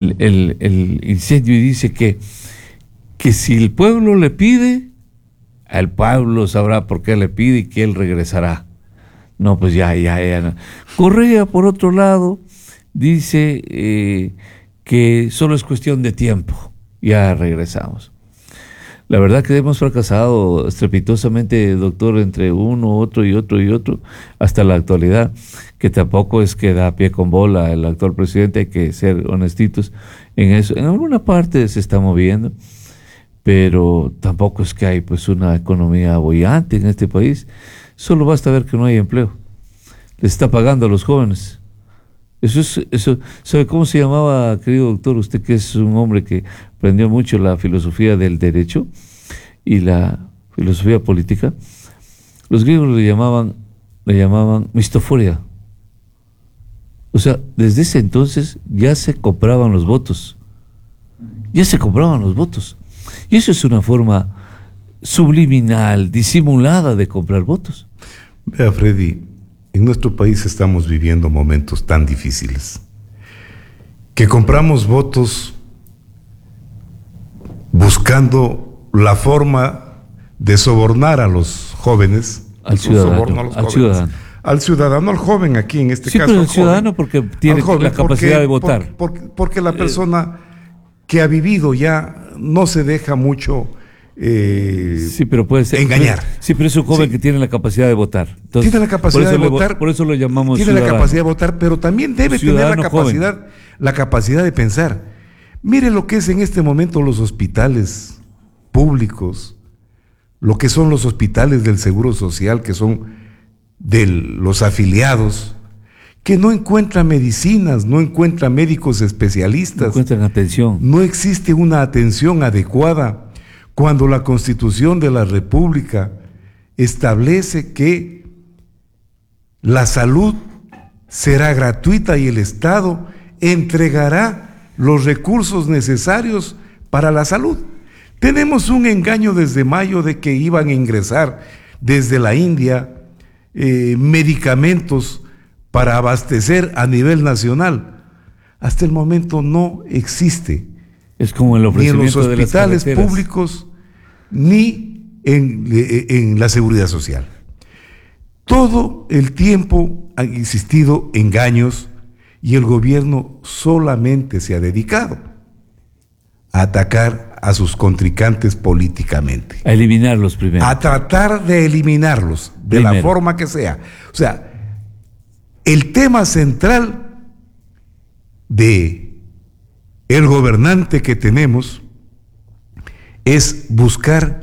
el incendio y dice que si el pueblo le pide, el pueblo sabrá por qué le pide y que él regresará. No, pues ya no. Correa, por otro lado, dice que solo es cuestión de tiempo. Ya regresamos. La verdad que hemos fracasado estrepitosamente, doctor, entre uno, otro y otro, hasta la actualidad, que tampoco es que da pie con bola el actual presidente, hay que ser honestitos en eso. En alguna parte se está moviendo, pero tampoco es que hay pues una economía boyante en este país. Solo basta ver que no hay empleo. Les está pagando a los jóvenes. Eso. ¿Sabe cómo se llamaba, querido doctor? Usted que es un hombre que aprendió mucho la filosofía del derecho y la filosofía política. Los griegos le llamaban mistoforia. O sea, desde ese entonces ya se compraban los votos. Y eso es una forma subliminal, disimulada de comprar votos. Vea, Freddy, en nuestro país estamos viviendo momentos tan difíciles que compramos votos buscando la forma de sobornar a los jóvenes, al ciudadano, al joven aquí en este caso. Pero el ciudadano porque tiene la capacidad de votar. Porque la persona que ha vivido ya no se deja mucho sí, pero puede ser engañar. Sí, pero es un joven que tiene la capacidad de votar. Entonces, tiene la capacidad de votar. Por eso lo llamamos tiene ciudadano. La capacidad de votar, pero también debe tener la capacidad de pensar. Mire lo que es en este momento los hospitales públicos, lo que son los hospitales del Seguro Social, que son de los afiliados, que no encuentran medicinas, no encuentran médicos especialistas. No encuentran atención. No existe una atención adecuada. Cuando la Constitución de la República establece que la salud será gratuita y el Estado entregará los recursos necesarios para la salud. Tenemos un engaño desde mayo de que iban a ingresar desde la India medicamentos para abastecer a nivel nacional. Hasta el momento no existe. Es como el ofrecimiento ni en los hospitales públicos ni en la seguridad social. Todo el tiempo han existido engaños y el gobierno solamente se ha dedicado a atacar a sus contrincantes políticamente. A eliminarlos primero. A tratar de eliminarlos de la forma que sea. O sea, el tema central de el gobernante que tenemos es buscar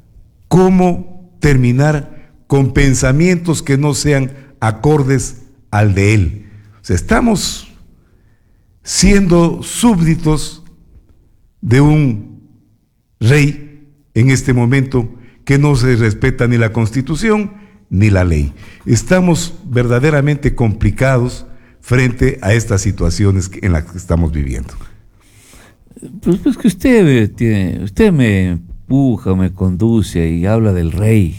cómo terminar con pensamientos que no sean acordes al de él. O sea, estamos siendo súbditos de un rey en este momento que no se respeta ni la Constitución ni la ley. Estamos verdaderamente complicados frente a estas situaciones en las que estamos viviendo. Pues que usted me empuja, me conduce y habla del rey.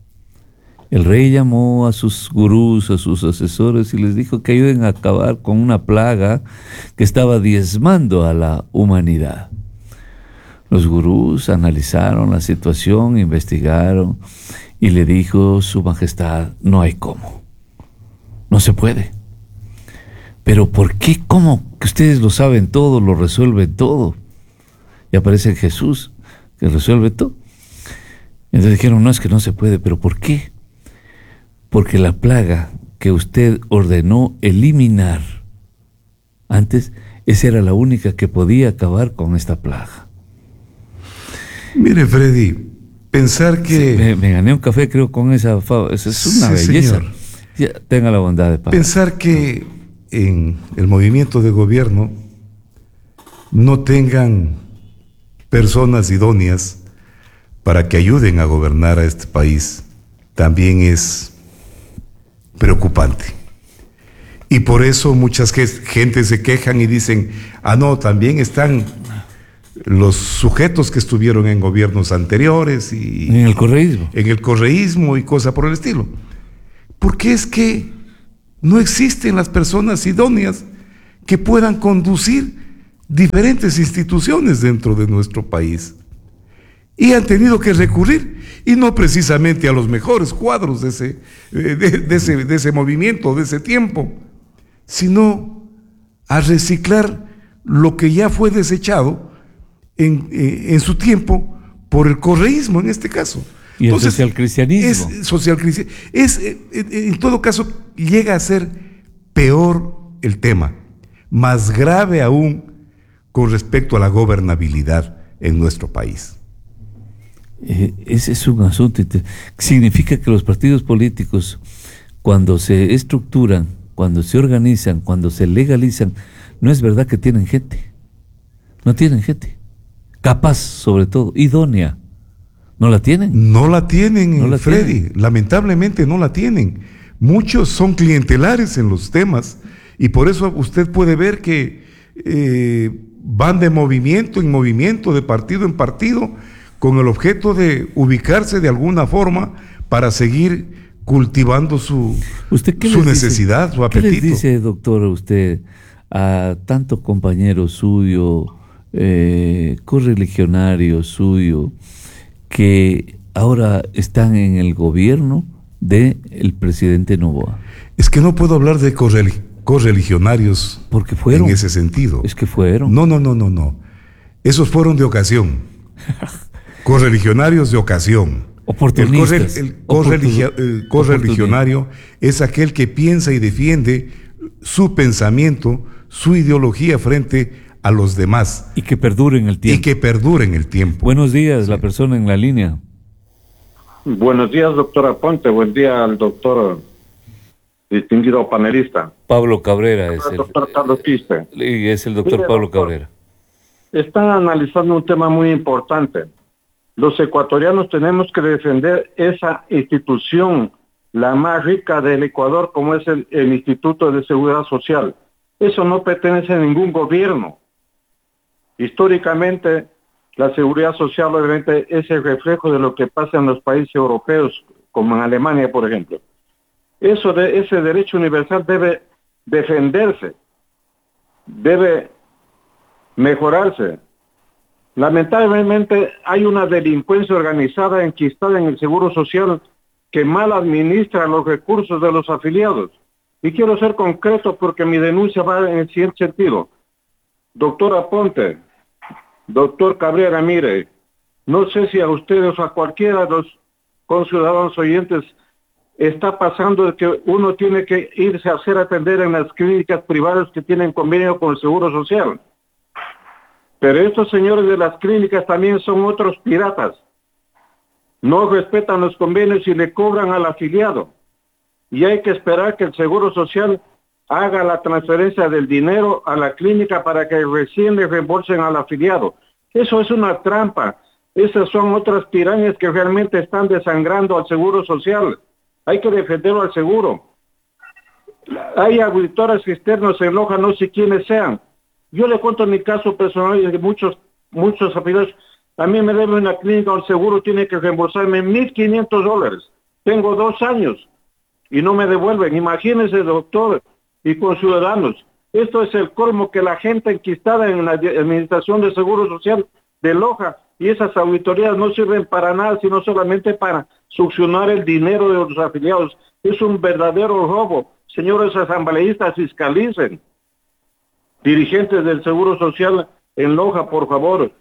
El rey llamó a sus gurús, a sus asesores y les dijo que ayuden a acabar con una plaga que estaba diezmando a la humanidad. Los gurús analizaron la situación, investigaron y le dijo: Su Majestad, no hay cómo. No se puede. Pero ¿por qué? ¿Cómo? Que ustedes lo saben todo, lo resuelven todo. Y aparece Jesús, que resuelve todo. Entonces dijeron: no, es que no se puede. ¿Pero por qué? Porque la plaga que usted ordenó eliminar antes, esa era la única que podía acabar con esta plaga. Mire, Freddy, pensar que... Sí, me gané un café, creo, con esa es una belleza. Señor. Ya, tenga la bondad de pagar. Pensar que en el movimiento de gobierno no tengan personas idóneas para que ayuden a gobernar a este país también es preocupante. Y por eso muchas gente se quejan y dicen: ah, no, también están los sujetos que estuvieron en gobiernos anteriores y en el correísmo. En el correísmo y cosas por el estilo. Porque es que no existen las personas idóneas que puedan conducir diferentes instituciones dentro de nuestro país. Y han tenido que recurrir, y no precisamente a los mejores cuadros de ese movimiento, de ese tiempo, sino a reciclar lo que ya fue desechado en su tiempo por el correísmo en este caso. Y entonces, el socialcristianismo. En todo caso, llega a ser peor el tema, más grave aún con respecto a la gobernabilidad en nuestro país. Ese es un asunto. Significa que los partidos políticos, cuando se estructuran, cuando se organizan, cuando se legalizan, no es verdad que tienen gente. No tienen gente. Capaz, sobre todo, idónea. ¿No la tienen? No la tienen, Freddy. Lamentablemente no la tienen. Muchos son clientelares en los temas, y por eso usted puede ver que van de movimiento en movimiento, de partido en partido, con el objeto de ubicarse de alguna forma para seguir cultivando su necesidad, su apetito. ¿Qué les dice, doctor, usted a tanto compañero suyo, correligionario suyo, que ahora están en el gobierno del presidente Noboa? Es que no puedo hablar de correligionarios porque fueron en ese sentido. Es que fueron. No. Esos fueron de ocasión. Correligionarios de ocasión. Oportunistas. El correligionario es aquel que piensa y defiende su pensamiento, su ideología frente a los demás. Y que perdure en el tiempo. Buenos días, la persona en la línea. Buenos días, doctora Ponte. Buen día al doctor distinguido panelista. Pablo Cabrera es el doctor Carlos Quispe. Y es el doctor Pablo Cabrera. Están analizando un tema muy importante. Los ecuatorianos tenemos que defender esa institución, la más rica del Ecuador, como es el Instituto de Seguridad Social. Eso no pertenece a ningún gobierno. Históricamente, la seguridad social obviamente es el reflejo de lo que pasa en los países europeos, como en Alemania, por ejemplo. Ese derecho universal debe defenderse, debe mejorarse. Lamentablemente hay una delincuencia organizada enquistada en el Seguro Social que mal administra los recursos de los afiliados. Y quiero ser concreto porque mi denuncia va en el siguiente sentido. Doctora Ponte, doctor Cabrera, mire, no sé si a ustedes o a cualquiera de los conciudadanos oyentes está pasando de que uno tiene que irse a hacer atender en las clínicas privadas que tienen convenio con el Seguro Social. Pero estos señores de las clínicas también son otros piratas. No respetan los convenios y le cobran al afiliado. Y hay que esperar que el Seguro Social haga la transferencia del dinero a la clínica para que recién le reembolsen al afiliado. Eso es una trampa. Esas son otras pirañas que realmente están desangrando al Seguro Social. Hay que defenderlo al seguro. Hay auditores externos en Loja, no sé quiénes sean. Yo le cuento mi caso personal de muchos afiliados. A mí me debe una clínica, el seguro tiene que reembolsarme $1,500. Tengo 2 años y no me devuelven. Imagínense, doctor y conciudadanos. Esto es el colmo, que la gente enquistada en la Administración de Seguro Social de Loja y esas auditorías no sirven para nada, sino solamente para succionar el dinero de los afiliados. Es un verdadero robo. Señores asambleístas, fiscalicen. Dirigentes del Seguro Social en Loja, por favor,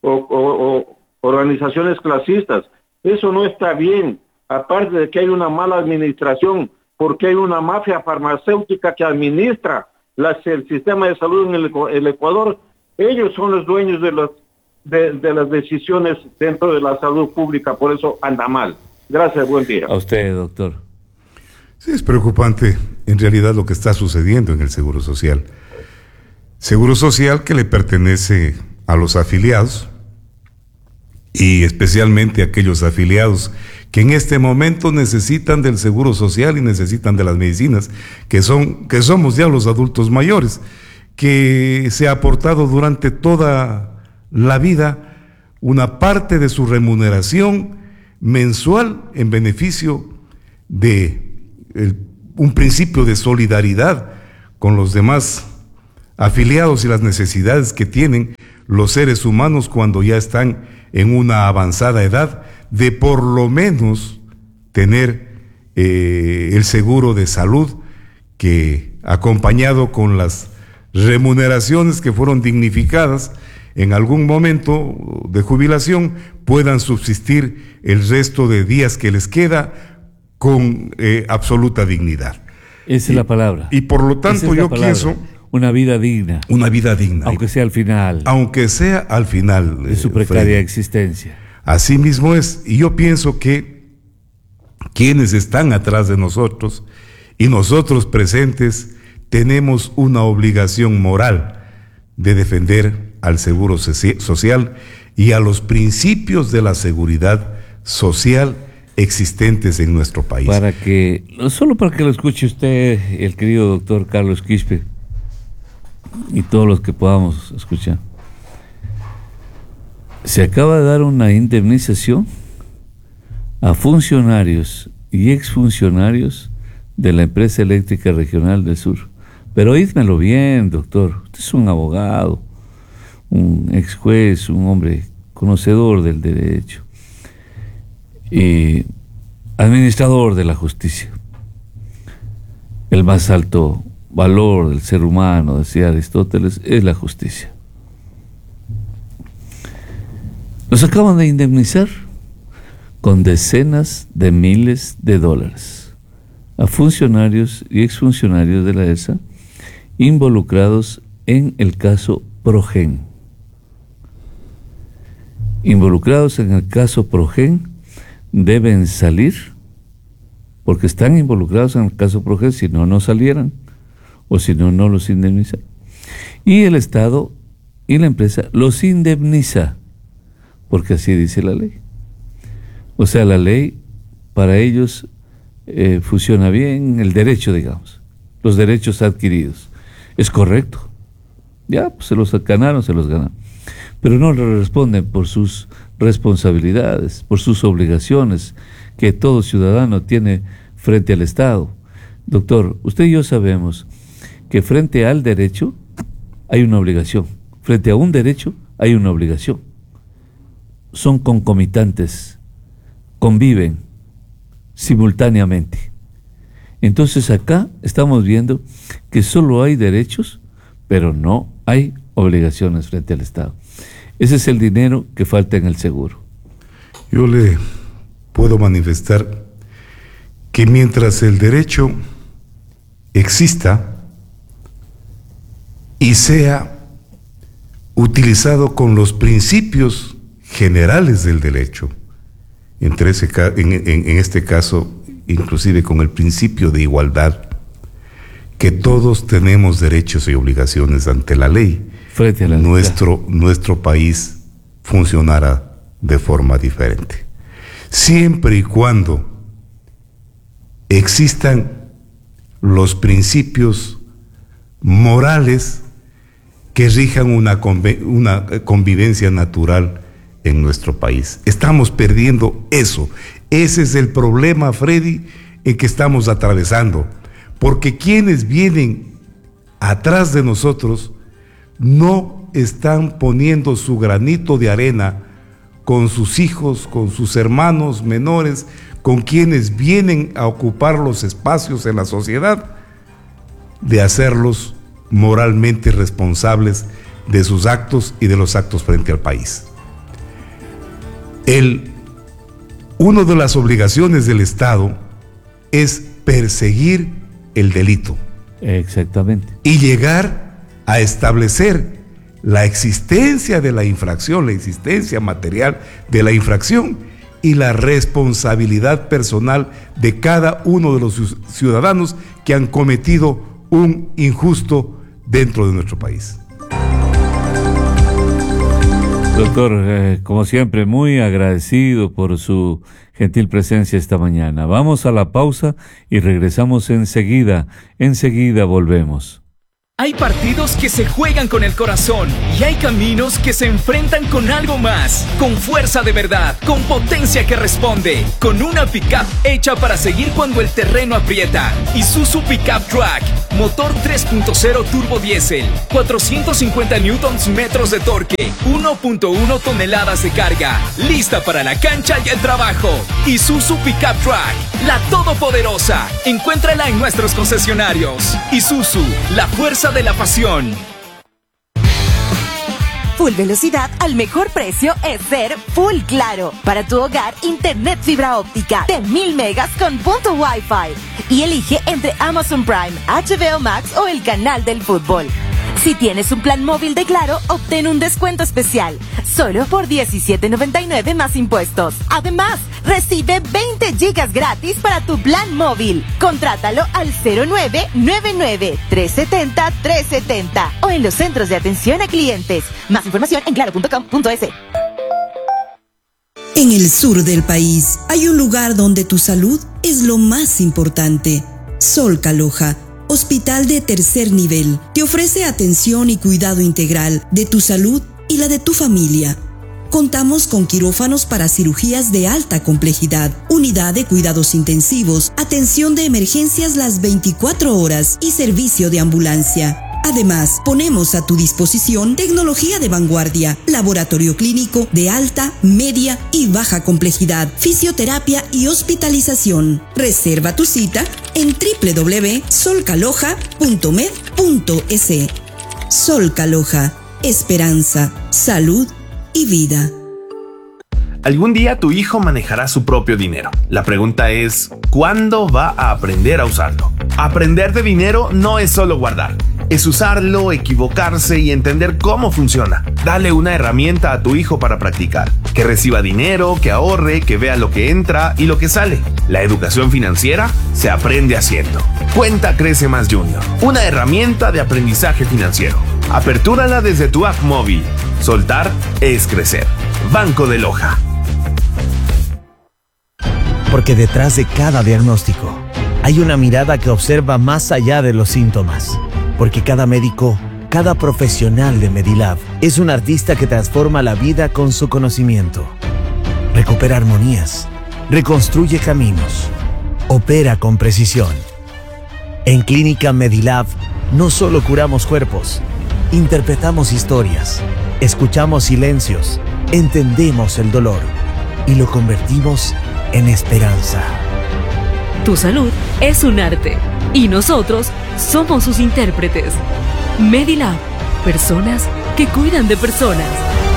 o organizaciones clasistas. Eso no está bien, aparte de que hay una mala administración, porque hay una mafia farmacéutica que administra el sistema de salud en el Ecuador. Ellos son los dueños de las decisiones dentro de la salud pública, por eso anda mal. Gracias, buen día. A usted, doctor. Sí, es preocupante en realidad lo que está sucediendo en el Seguro Social. Seguro Social que le pertenece a los afiliados, y especialmente a aquellos afiliados que en este momento necesitan del Seguro Social y necesitan de las medicinas, que somos ya los adultos mayores, que se ha aportado durante toda la vida una parte de su remuneración mensual en beneficio de un principio de solidaridad con los demás afiliados y las necesidades que tienen los seres humanos cuando ya están en una avanzada edad, de por lo menos tener el seguro de salud que, acompañado con las remuneraciones que fueron dignificadas en algún momento de jubilación, puedan subsistir el resto de días que les queda con absoluta dignidad. Esa es la palabra. Y por lo tanto yo pienso... Una vida digna. Una vida digna. Aunque sea al final. Aunque sea al final. De su precaria existencia. Así mismo es. Y yo pienso que quienes están atrás de nosotros y nosotros presentes tenemos una obligación moral de defender al seguro social y a los principios de la seguridad social existentes en nuestro país. Solo para que lo escuche usted, el querido doctor Carlos Quispe, y todos los que podamos escuchar. Se acaba de dar una indemnización a funcionarios y exfuncionarios de la empresa eléctrica regional del sur. Pero oídmelo bien, doctor. Usted es un abogado, un ex juez, un hombre conocedor del derecho y administrador de la justicia. El más alto valor del ser humano, decía Aristóteles, es la justicia. Nos acaban de indemnizar con decenas de miles de dólares a funcionarios y exfuncionarios de la ESA involucrados en el caso Progen. Involucrados en el caso Progen deben salir, porque están involucrados en el caso Progen, si no, no salieran, o si no, no los indemnizan. Y el Estado y la empresa los indemniza, porque así dice la ley. O sea, la ley para ellos funciona bien, el derecho, digamos, los derechos adquiridos. Es correcto. Ya, pues se los ganaron, se los ganaron. Pero no le responden por sus responsabilidades, por sus obligaciones que todo ciudadano tiene frente al Estado. Doctor, usted y yo sabemos que frente al derecho hay una obligación. Frente a un derecho hay una obligación. Son concomitantes, conviven simultáneamente. Entonces acá estamos viendo que solo hay derechos, pero no hay obligaciones frente al Estado. Ese es el dinero que falta en el seguro. Yo le puedo manifestar que mientras el derecho exista y sea utilizado con los principios generales del derecho, en este caso, inclusive con el principio de igualdad, que todos tenemos derechos y obligaciones ante la ley, frente a la nuestro país funcionará de forma diferente. Siempre y cuando existan los principios morales que rijan una convivencia natural en nuestro país. Estamos perdiendo eso. Ese es el problema, Freddy, en que estamos atravesando. Porque quienes vienen atrás de nosotros no están poniendo su granito de arena con sus hijos, con sus hermanos menores, con quienes vienen a ocupar los espacios en la sociedad, de hacerlos moralmente responsables de sus actos y de los actos frente al país. Una de las obligaciones del Estado es perseguir el delito. Exactamente. Y llegar a establecer la existencia de la infracción, la existencia material de la infracción y la responsabilidad personal de cada uno de los ciudadanos que han cometido un injusto dentro de nuestro país. Doctor, como siempre, muy agradecido por su gentil presencia esta mañana. Vamos a la pausa y regresamos enseguida. Enseguida volvemos. Hay partidos que se juegan con el corazón y hay caminos que se enfrentan con algo más, con fuerza de verdad, con potencia que responde, con una pick-up hecha para seguir cuando el terreno aprieta. Isuzu Pick-up Track, motor 3.0 turbo diésel, 450 newtons metros de torque, 1.1 toneladas de carga, lista para la cancha y el trabajo. Isuzu Pickup Truck, la todopoderosa. Encuéntrala en nuestros concesionarios. Isuzu, la fuerza de la pasión. Full velocidad al mejor precio es ser Full Claro. Para tu hogar, internet fibra óptica de 1000 megas con punto Wi-Fi. Y elige entre Amazon Prime, HBO Max o el canal del fútbol. Si tienes un plan móvil de Claro, obtén un descuento especial, solo por $17.99 más impuestos. Además, recibe 20 gigas gratis para tu plan móvil. Contrátalo al 0999-370-370 o en los centros de atención a clientes. Más información en claro.com.es. En el sur del país hay un lugar donde tu salud es lo más importante. Solcaloja, hospital de tercer nivel, te ofrece atención y cuidado integral de tu salud y la de tu familia. Contamos con quirófanos para cirugías de alta complejidad, unidad de cuidados intensivos, atención de emergencias las 24 horas y servicio de ambulancia. Además, ponemos a tu disposición tecnología de vanguardia, laboratorio clínico de alta, media y baja complejidad, fisioterapia y hospitalización. Reserva tu cita en www.solcaloja.med.es. Solcaloja, esperanza, salud y vida. Algún día tu hijo manejará su propio dinero. La pregunta es, ¿cuándo va a aprender a usarlo? Aprender de dinero no es solo guardar. Es usarlo, equivocarse y entender cómo funciona. Dale una herramienta a tu hijo para practicar. Que reciba dinero, que ahorre, que vea lo que entra y lo que sale. La educación financiera se aprende haciendo. Cuenta Crece Más Junior, una herramienta de aprendizaje financiero. Apertúrala desde tu app móvil. Soltar es crecer. Banco de Loja. Porque detrás de cada diagnóstico hay una mirada que observa más allá de los síntomas. Porque cada médico, cada profesional de Medilab es un artista que transforma la vida con su conocimiento. Recupera armonías, reconstruye caminos, opera con precisión. En Clínica Medilab no solo curamos cuerpos, interpretamos historias, escuchamos silencios, entendemos el dolor y lo convertimos en esperanza. Tu salud es un arte y nosotros somos sus intérpretes. Medilab, personas que cuidan de personas.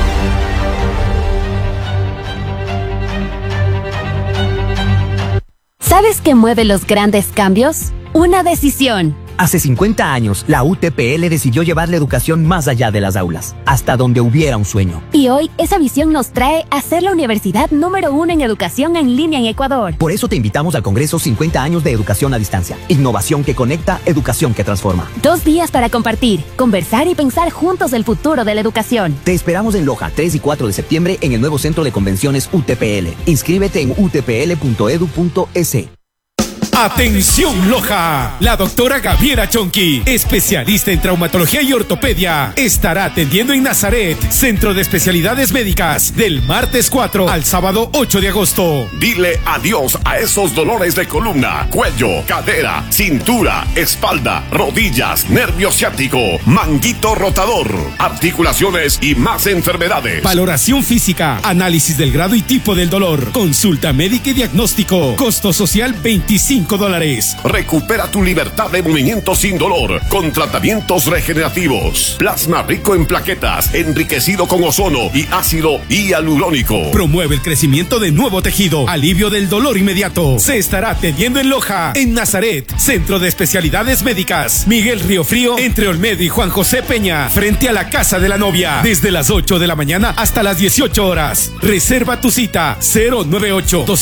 ¿Sabes qué mueve los grandes cambios? Una decisión. Hace 50 años, la UTPL decidió llevar la educación más allá de las aulas, hasta donde hubiera un sueño. Y hoy, esa visión nos trae a ser la universidad número 1 en educación en línea en Ecuador. Por eso te invitamos al Congreso 50 años de educación a distancia. Innovación que conecta, educación que transforma. 2 días para compartir, conversar y pensar juntos el futuro de la educación. Te esperamos en Loja, 3 y 4 de septiembre, en el nuevo Centro de Convenciones UTPL. Inscríbete en utpl.edu.es. ¡Atención Loja! La doctora Gabriela Chonqui, especialista en traumatología y ortopedia, estará atendiendo en Nazaret, Centro de Especialidades Médicas, del martes 4 al sábado 8 de agosto. Dile adiós a esos dolores de columna, cuello, cadera, cintura, espalda, rodillas, nervio ciático, manguito rotador, articulaciones y más enfermedades. Valoración física, análisis del grado y tipo del dolor, consulta médica y diagnóstico, costo social $25. Recupera tu libertad de movimiento sin dolor con tratamientos regenerativos. Plasma rico en plaquetas, enriquecido con ozono y ácido hialurónico. Promueve el crecimiento de nuevo tejido, alivio del dolor inmediato. Se estará atendiendo en Loja, en Nazaret, Centro de Especialidades Médicas, Miguel Riofrío, entre Olmedo y Juan José Peña, frente a la Casa de la Novia, desde las 8 de la mañana hasta las 18 horas. Reserva tu cita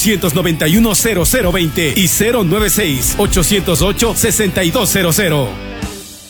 098-291-0020 y 096-808-6200.